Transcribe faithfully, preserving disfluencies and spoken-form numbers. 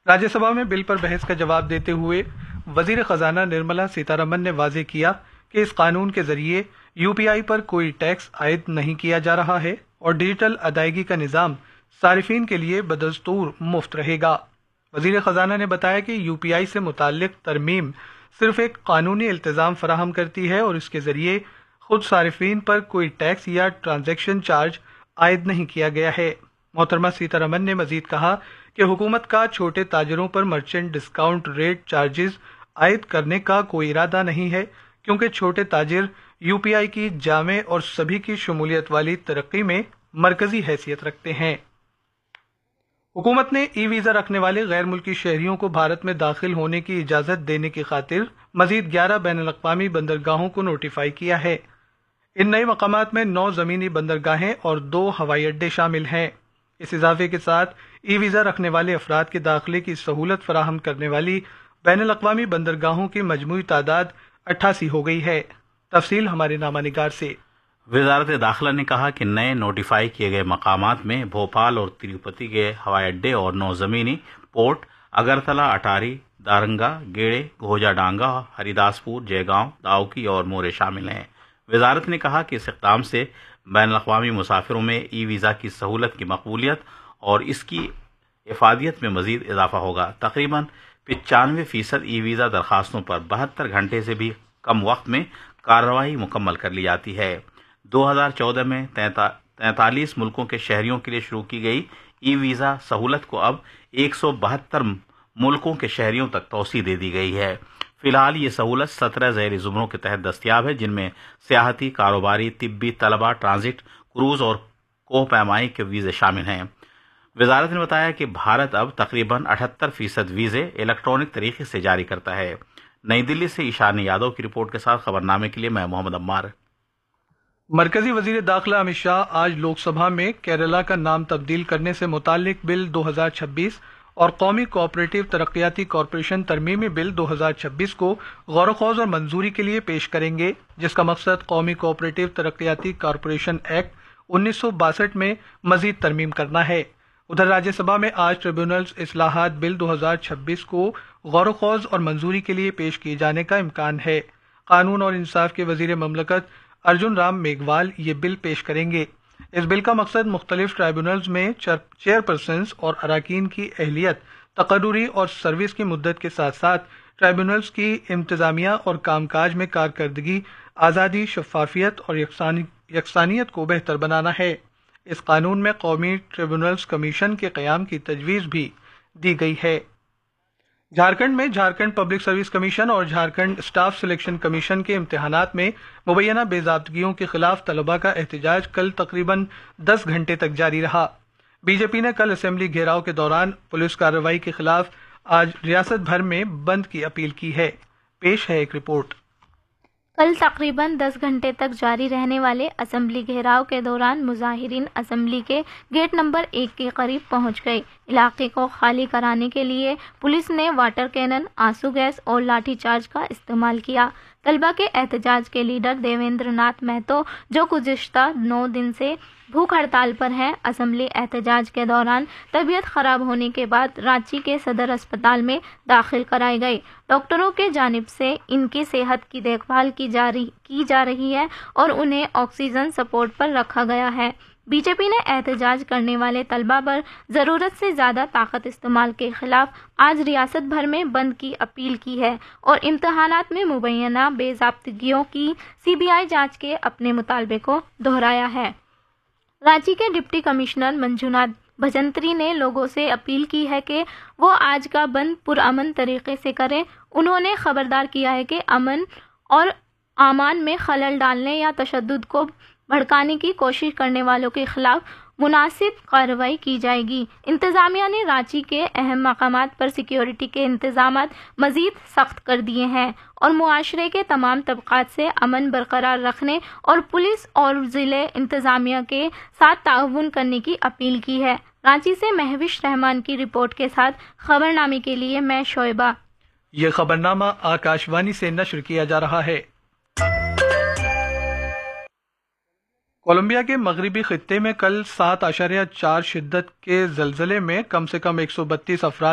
راجیہ سبھا میں بل پر بحث کا جواب دیتے ہوئے وزیر خزانہ نرملا سیتارمن نے واضح کیا کہ اس قانون کے ذریعے یو پی آئی پر کوئی ٹیکس عائد نہیں کیا جا رہا ہے اور ڈیجیٹل ادائیگی کا نظام صارفین کے لیے بدستور مفت رہے گا۔ وزیر خزانہ نے بتایا کہ یو پی آئی سے متعلق ترمیم صرف ایک قانونی التزام فراہم کرتی ہے اور اس کے ذریعے خود صارفین پر کوئی ٹیکس یا ٹرانزیکشن چارج عائد نہیں کیا گیا ہے۔ محترمہ سیتارمن نے مزید کہا کہ حکومت کا چھوٹے تاجروں پر مرچنٹ ڈسکاؤنٹ ریٹ چارجز عائد کرنے کا کوئی ارادہ نہیں ہے، کیونکہ چھوٹے تاجر یو پی آئی کی جامع اور سبھی کی شمولیت والی ترقی میں مرکزی حیثیت رکھتے ہیں۔ حکومت نے ای ویزا رکھنے والے غیر ملکی شہریوں کو بھارت میں داخل ہونے کی اجازت دینے کی خاطر مزید گیارہ بین الاقوامی بندرگاہوں کو نوٹیفائی کیا ہے۔ ان نئے مقامات میں نو زمینی بندرگاہیں اور دو ہوائی اڈے شامل ہیں۔ اس اضافے کے ساتھ ای ویزا رکھنے والے افراد کے داخلے کی سہولت فراہم کرنے والی بین الاقوامی بندرگاہوں کی مجموعی تعداد اٹھاسی ہو گئی ہے۔ تفصیل ہمارے نامہ نگار سے۔ وزارت داخلہ نے کہا کہ نئے نوٹیفائی کیے گئے مقامات میں بھوپال اور تروپتی کے ہوائی اڈے اور نو زمینی پورٹ اگرتلا، اٹاری، دارنگا، گیڑے، گوجا ڈانگا، ہری داس پور، جے گاؤں، داؤکی اور مورے شامل ہیں۔ وزارت نے کہا کہ اس اقدام سے بین الاقوامی مسافروں میں ای ویزا کی سہولت کی مقبولیت اور اس کی افادیت میں مزید اضافہ ہوگا۔ تقریباً پچانوے فیصد ای ویزا درخواستوں پر بہتر گھنٹے سے بھی کم وقت میں کارروائی مکمل کر لی جاتی ہے۔ دو ہزار چودہ میں تینتالیس ملکوں کے شہریوں کے لیے شروع کی گئی ای ویزا سہولت کو اب ایک سو بہتر ملکوں کے شہریوں تک توسیع دے دی گئی ہے۔ فی الحال یہ سہولت سترہ ذیلی زمروں کے تحت دستیاب ہے، جن میں سیاحتی، کاروباری، طبی، طلبہ، ٹرانزٹ، کروز اور کوہ پیمائی کے ویزے شامل ہیں۔ وزارت نے بتایا کہ بھارت اب تقریباً اٹھہتر فیصد ویزے الیکٹرانک طریقے سے جاری کرتا ہے۔ نئی دلی سے ایشانی یادو کی رپورٹ کے ساتھ خبرنامے کے لیے میں محمد عمار۔ مرکزی وزیر داخلہ امت شاہ آج لوک سبھا میں کیرالہ کا نام تبدیل کرنے سے متعلق بل دو ہزار چھبیس اور قومی کوآپریٹو ترقیاتی کارپوریشن ترمیمی بل دو ہزار چھبیس کو غور و خوض اور منظوری کے لیے پیش کریں گے، جس کا مقصد قومی کوآپریٹو ترقیاتی کارپوریشن ایکٹ انیس سو باسٹھ میں مزید ترمیم کرنا ہے۔ ادھر راجیہ سبھا میں آج ٹریبیونلز اصلاحات بل دو ہزار چھبیس کو غور و خوض اور منظوری کے لیے پیش کیے جانے کا امکان ہے۔ قانون اور انصاف کے وزیر مملکت ارجن رام میگھوال یہ بل پیش کریں گے۔ اس بل کا مقصد مختلف ٹرائبونلز میں چیئر پرسنز اور اراکین کی اہلیت، تقرری اور سروس کی مدت کے ساتھ ساتھ ٹرائبونلز کی انتظامیہ اور کام کاج میں کارکردگی، آزادی، شفافیت اور یکسانیت کو بہتر بنانا ہے۔ اس قانون میں قومی ٹریبونلز کمیشن کے قیام کی تجویز بھی دی گئی ہے۔ جھارکھنڈ میں جھارکھنڈ پبلک سروس کمیشن اور جھارکھنڈ اسٹاف سلیکشن کمیشن کے امتحانات میں مبینہ بے ضابطگیوں کے خلاف طلباء کا احتجاج کل تقریباً دس گھنٹے تک جاری رہا۔ بی جے پی نے کل اسمبلی گھیراؤ کے دوران پولیس کارروائی کے خلاف آج ریاست بھر میں بند کی اپیل کی ہے۔ پیش ہے ایک رپورٹ۔ کل تقریباً دس گھنٹے تک جاری رہنے والے اسمبلی گھیراؤ کے دوران مظاہرین اسمبلی کے گیٹ نمبر ایک کے قریب پہنچ گئے۔ علاقے کو خالی کرانے کے لیے پولیس نے واٹر کینن، آنسو گیس اور لاٹھی چارج کا استعمال کیا۔ طلبہ کے احتجاج کے لیڈر دیویندر ناتھ مہتو، جو گزشتہ نو دن سے بھوک ہڑتال پر ہیں، اسمبلی احتجاج کے دوران طبیعت خراب ہونے کے بعد رانچی کے صدر اسپتال میں داخل کرائے گئے۔ ڈاکٹروں کے جانب سے ان کی صحت کی دیکھ بھال کی جاری کی جا رہی ہے اور انہیں آکسیجن سپورٹ پر رکھا گیا ہے۔ بی جے پی نے احتجاج کرنے والے طلبہ پر ضرورت سے زیادہ طاقت استعمال کے خلاف آج ریاست بھر میں بند کی اپیل کی ہے اور امتحانات میں مبینہ بے ضابطگیوں کی سی بی آئی جانچ کے اپنے مطالبے کو دہرایا ہے۔ رانچی کے ڈپٹی کمشنر منجوناتھ بھجنتری نے لوگوں سے اپیل کی ہے کہ وہ آج کا بند پرامن طریقے سے کریں۔ انہوں نے خبردار کیا ہے کہ امن اور امان میں خلل ڈالنے یا تشدد کو بھڑکانے کی کوشش کرنے والوں کے خلاف مناسب کارروائی کی جائے گی۔ انتظامیہ نے رانچی کے اہم مقامات پر سیکیورٹی کے انتظامات مزید سخت کر دیے ہیں اور معاشرے کے تمام طبقات سے امن برقرار رکھنے اور پولیس اور ضلع انتظامیہ کے ساتھ تعاون کرنے کی اپیل کی ہے۔ رانچی سے مہوش رحمان کی رپورٹ کے ساتھ خبرنامے کے لیے میں شعیبہ۔ یہ خبرنامہ آکاشوانی سے نشر کیا جا رہا ہے۔ کولمبیا کے مغربی خطے میں کل سات اشاریہ چار شدت کے زلزلے میں کم سے کم ایک سو بتیس افراد